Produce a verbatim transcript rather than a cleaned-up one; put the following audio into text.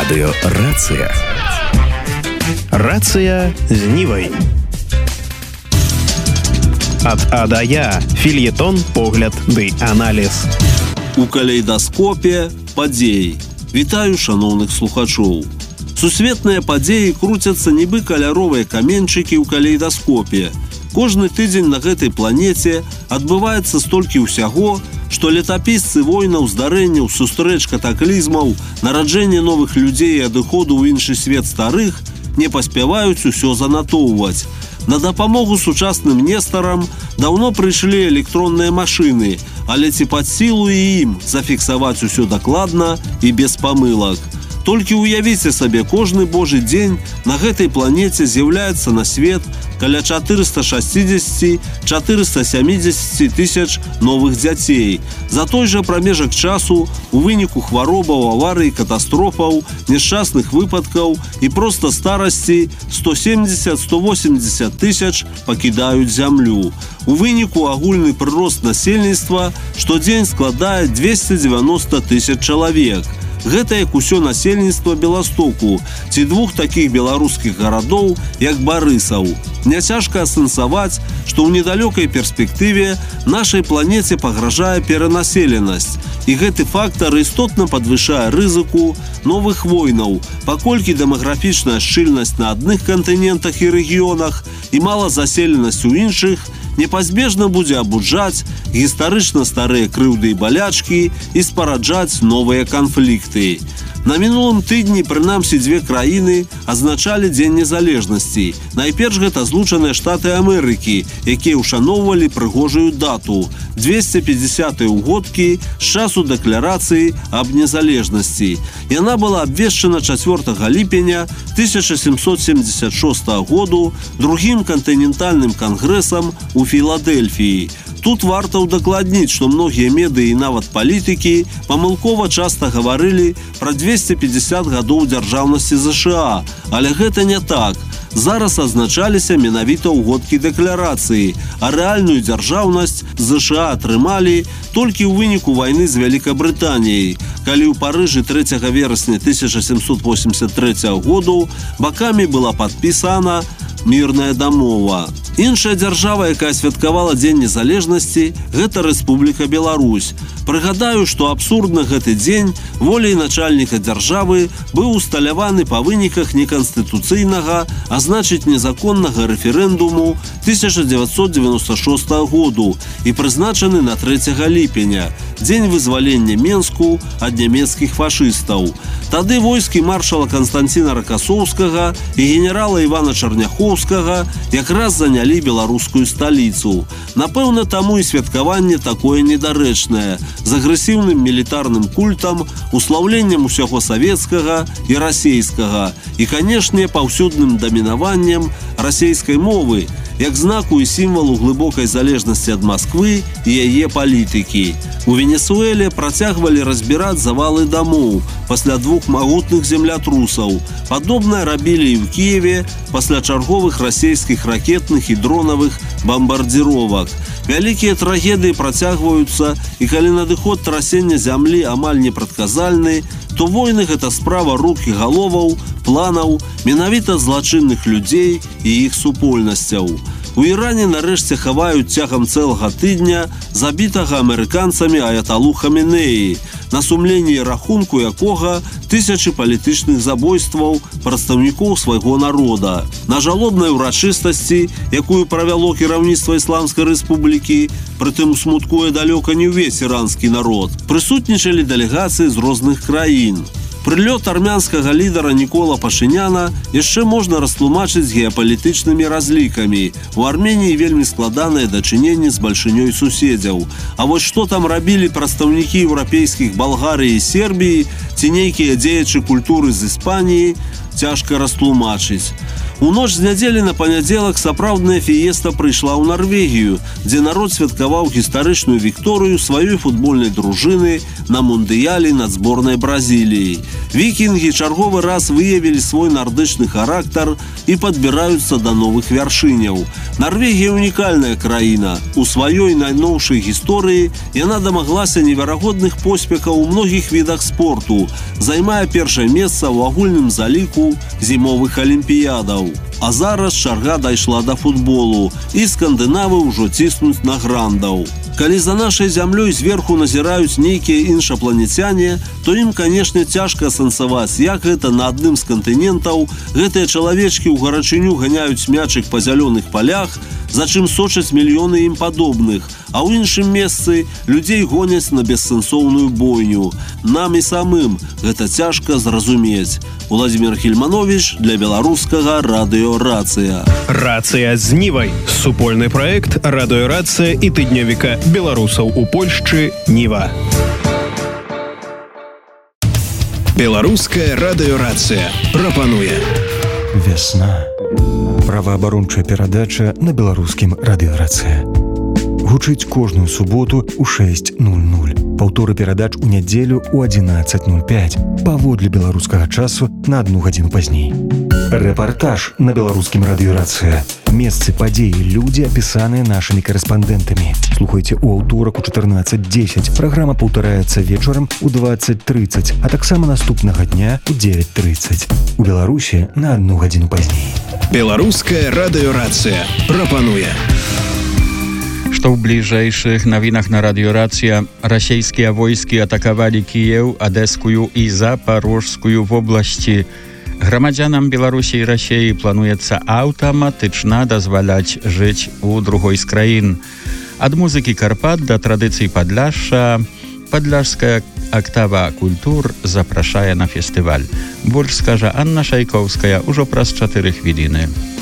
Радыё Рацыя. Рацыя з Нівай. Ад А да Я. Фельетон, погляд ды аналіз. У калейдаскопе падзей. Вітаю шаноўных слухачоў. Сусветныя падзеі круцяцца нібы каляровыя каменьчыкі ў калейдаскопе. Кожны тыдзень на гэтай планеце адбываецца столькі ўсяго, што летапісцы войнаў, здарэнняў, сустрэч, катаклізмаў, нараджэння новых людзей і адыходу ў іншы свет старых не паспяваюць усё занатоўваць. На дапамогу сучасным нестарам даўно прыйшлі электронныя машыны, але ці пад сілу і ім зафіксаваць усё дакладна і без памылак. Толькі ўявіце сабе, кожны божы дзень на гэтай планеце з'яўляецца на свет каля чатырыста шэсцьдзесят - чатырыста сямдзесят тысяч новых дзяцей. За той жа прамежак часу у выніку хваробаў, аварый, катастрофаў, няшчасных выпадкаў і проста старасці сто семьдесят - сто восемьдесят тысяч пакідаюць зямлю. У выніку агульны прырост насельніцтва штодзень складае двести девяносто тысяч чалавек. Гэта як усё насельніцтва Беластоку ці двух такіх беларускіх гарадоў, як Барысаў. Няцяжка асэнсаваць, што ў недалёкай перспектыве нашай планеце пагражае перанаселенасць. І гэты фактар істотна падвышае рызыку новых войнаў, паколькі дэмаграфічная шчыльнасць на адных кантынентах і рэгіёнах і малазаселенасць у іншых непазбежна будзе абуджаць гістарычна старыя крыўды і балячкі і спараджаць новыя канфлікты. На мінулым тыдні, прынамсі, дзве краіны адзначалі Дзень незалежнасці. Найперш гэта Злучаныя Штаты Амерыкі, якія ўшаноўвалі прыгожую дату – двести пятидесятыя ўгодкі з часу дэкларацыі аб незалежнасці. Яна была абвешчана чацвёртага ліпеня тысяча сямсот семьдесят шостага году другім кантынентальным кангрэсам у Філадэльфіі. Тут варта ўдакладніць, што многія медыі і нават палітыкі памылкова часта гаварылі пра двести пятьдесят гадоў дзяржаўнасці ЗША, але гэта не так. Зараз адзначаліся менавіта ўгодкі дэкларацыі, а рэальную дзяржаўнасць ЗША атрымалі толькі ў выніку вайны з Вялікабрытаніяй, калі ў Парыжы трэцяга верасня тысяча сямсот восемьдесят трэцяга году бакамі была падпісана мірная дамова. Іншая дзяржава, якая святкавала Дзень незалежнасці, гэта Рэспубліка Беларусь. Прыгадаю, што абсурдна гэты дзень воляй начальніка дзяржавы быў усталяваны па выніках неканстытуцыйнага, а значыць незаконнага рэферэндуму тысяча дзевяцьсот дзевяносто шостага году і прызначаны на трэцяга ліпеня, дзень вызвалення Менску ад нямецкіх фашыстаў. Тады войскі маршала Канстанціна Ракасоўскага і генерала Івана Чарняхоўскага якраз занялі беларускую сталіцу. Напэўна, таму і святкаванне такое недарэчнае, з агрэсіўным мілітарным культам, услаўленнем усяго савецкага і расейскага і, канешне, паўсюдным дамінаваннем расейскай мовы, як знаку і сімвалу глыбокай залежнасці ад Масквы і яе палітыкі. У Венесуэле працягвалі разбіраць завалы дамоў пасля двух магутных землятрусаў. Падобнае рабілі і ў Кіеве пасля чарговых расейскіх ракетных і дронавых бамбардзіровак. Вялікія трагедыі працягваюцца, і калі надыход трасення зямлі амаль непрадказальны, то войны гэта справа рук і галоваў, планаў, менавіта злачынных людзей і іх супольнасцяў. У Іране нарэшце хаваюць цягам цэлага тыдня забітага амерыканцамі аяталу Хаменеі, на сумленні і рахунку якога тысячы палітычных забойстваў прадстаўнікоў свайго народа. На жалобнай урачыстасці, якую правяло кіраўніцтва Ісламскай рэспублікі, прытым смуткуе далёка не ўвесь іранскі народ, прысутнічалі дэлегацыі з розных краін. Прылёт армянскага лідара Нікола Пашыняна яшчэ можна растлумачыць геапалітычнымі разлікамі. У Арменіі вельмі складанае дачыненне з бальшынёй суседзяў. А вось што там рабілі прадстаўнікі еўрапейскіх Балгарыі і Сербіі ці нейкія дзеячы культуры з Іспаніі, цяжка растлумачыць. У ноч з нядзелі на панядзелак сапраўдная фіеста прыйшла ў Нарвегію, дзе народ святкаваў гістарычную вікторыю сваёй футбольнай дружыны на мундыяле над зборнай Бразіліі. Вікінгі чарговы раз выявілі свой нардычны характар і падбіраюцца да новых вяршыняў. Нарвегія унікальная краіна. У сваёй найноўшай гісторыі яна дамаглася неверагодных поспехаў у многіх відах спорту, займае першае месца ў агульным заліку зімовых алімпіядаў. А зараз чарга дайшла да футболу, і скандынавы ўжо ціснуць на грандаў. Калі за нашай зямлёй зверху назіраюць нейкія іншапланецяне, то ім, канешне, цяжка асэнсаваць, як гэта на адным з кантынентаў гэтыя чалавечкі ў гарачыню ганяюць мячык па зялёных палях, за чым сочаць мільёны ім падобных, а ў іншым месцы людзей гоняць на бессэнсоўную бойню. Нам і самым гэта цяжка зразумець. Владимир Хельманович для беларускага радыё «Рацыя». «Рацыя з Нівай» – супольны праект радыё «Рацыя» і тыднёвіка беларусаў у Польшчы «Ніва». Беларуская радыё «Рацыя» прапануе «Вясна». Праваабарончая перадача на беларускім радыё «Рацыя». Гучыць кожную суботу ў шэсць нуль нуль. Паўторы перадач у нядзелю ў адзінаццаць нуль пяць. Паводле беларускага часу на адну гадзіну пазней. Рэпартаж на беларускім радыё «Рацыя». Месцы, падзеі, людзі, апісаныя нашымі корэспандэнтамі. Слухайце ў аўторак у чатырнаццаць дзесяць. Праграма паўтараецца вечарам у дваццаць трыццаць, а таксама наступнага дня у дзевяць трыццаць. У Беларусі на адну гадзіну пазней. Беларуская радыё «Рацыя» прапануе. Што ў бліжэйшых навінах на радыё «Рацыя» расійскія войскі атакавалі Кіеў, Адэскую і Запарожскую вобласці. Грамадзянам Беларусі і Расіі плануецца аўтаматычна дазваляць жыць у другой з краін. Ад музыкі Карпат да традыцый Падляшша падляшская актава культур запрашае на фестываль. Больш скажа Анна Шайкоўская ўжо праз чатыры хвіліны.